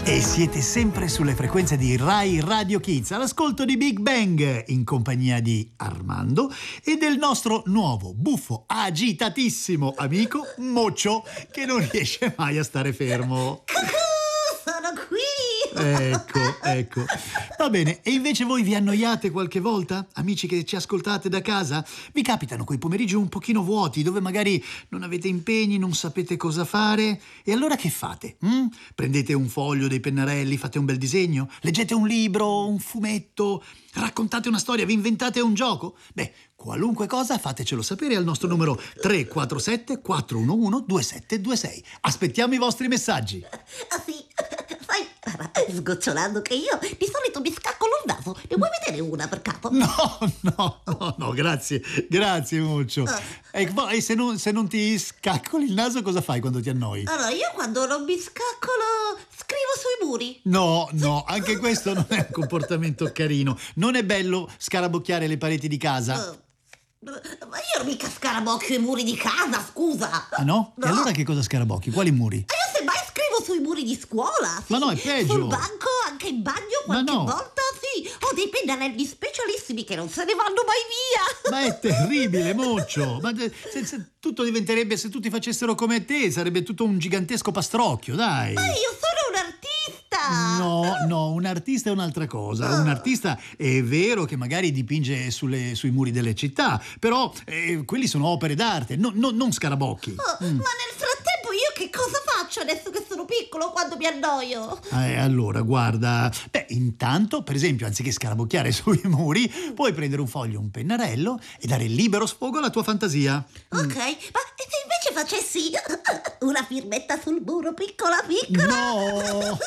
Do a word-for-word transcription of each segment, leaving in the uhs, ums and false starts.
E siete sempre sulle frequenze di Rai Radio Kids, all'ascolto di Big Bang, in compagnia di Armando e del nostro nuovo, buffo, agitatissimo amico Moccio, che non riesce mai a stare fermo. Sono qui! Ecco, ecco. Va bene, e invece voi vi annoiate qualche volta? Amici che ci ascoltate da casa? Vi capitano quei pomeriggi un pochino vuoti, dove magari non avete impegni, non sapete cosa fare? E allora che fate? Mm? Prendete un foglio, dei pennarelli, fate un bel disegno? Leggete un libro, un fumetto? Raccontate una storia, vi inventate un gioco? Beh, qualunque cosa fatecelo sapere al nostro numero tre quattro sette quattro uno uno due sette due sei. Aspettiamo i vostri messaggi. Ah sì, sai, sgocciolando che io di solito mi scaccolo il naso. Ne vuoi vedere una per caso? No, no, no, no, grazie, grazie Muccio. E poi se non, se non ti scaccoli il naso cosa fai quando ti annoi? Allora, io quando non mi scaccolo scrivo sui muri. No, no, anche questo non è un comportamento carino. Non è bello scarabocchiare le pareti di casa? Uh, ma io non mica scarabocchio i muri di casa, scusa. Ah no? No. E allora che cosa scarabocchi? Quali muri? E io semmai scrivo sui muri di scuola. Sì. Ma no, è peggio. Sul banco, anche in bagno, qualche Ma no. volta, sì. Ho dei pennarelli specialissimi che non se ne vanno mai via. Ma è terribile, Moccio. Ma se, se tutto diventerebbe, se tutti facessero come te, sarebbe tutto un gigantesco pastrocchio, dai. Ma io sono un artista. No, no, un artista è un'altra cosa. Un artista è vero che magari dipinge sulle, sui muri delle città, però eh, quelli sono opere d'arte, no, no, non scarabocchi. Oh, Mm. Ma nel frattempo io che cosa faccio adesso che sono piccolo quando mi annoio? Eh, allora, guarda, beh, intanto, per esempio, anziché scarabocchiare sui muri, puoi prendere un foglio, un pennarello e dare libero sfogo alla tua fantasia. Ok, ma e se invece facessi una firmetta sul muro piccola piccola? No!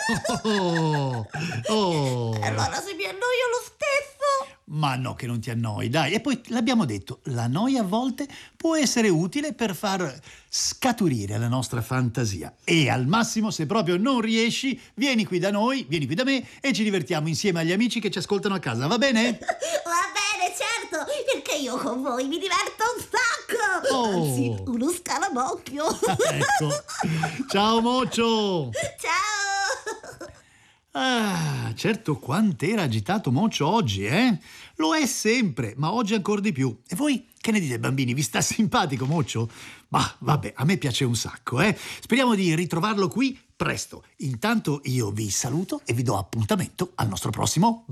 Oh, oh. Allora se mi annoio lo stesso? Ma no, che non ti annoi, dai. E poi l'abbiamo detto, la noia a volte può essere utile per far scaturire la nostra fantasia. E al massimo, se proprio non riesci, vieni qui da noi, vieni qui da me e ci divertiamo insieme agli amici che ci ascoltano a casa, va bene? Va bene, certo, perché io con voi mi diverto un sacco. Oh. Anzi, uno scarabocchio. Ecco. Ciao Moccio! Ciao! Ah, certo, quant'era agitato Moccio oggi, eh? Lo è sempre, ma oggi ancora di più. E voi che ne dite, bambini? Vi sta simpatico Moccio? Ma vabbè, a me piace un sacco, eh? Speriamo di ritrovarlo qui presto. Intanto io vi saluto e vi do appuntamento al nostro prossimo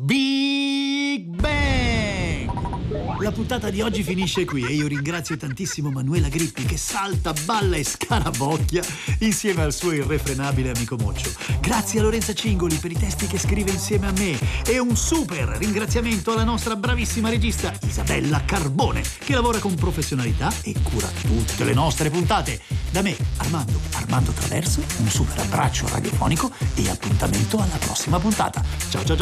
Big Bang! La puntata di oggi finisce qui e io ringrazio tantissimo Manuela Grippi che salta, balla e scarabocchia insieme al suo irrefrenabile amico Moccio. Grazie a Lorenza Cingoli per i testi che scrive insieme a me e un super ringraziamento alla nostra bravissima regista Isabella Carbone che lavora con professionalità e cura tutte le nostre puntate. Da me, Armando, Armando Traverso, un super abbraccio radiofonico e appuntamento alla prossima puntata. Ciao ciao ciao!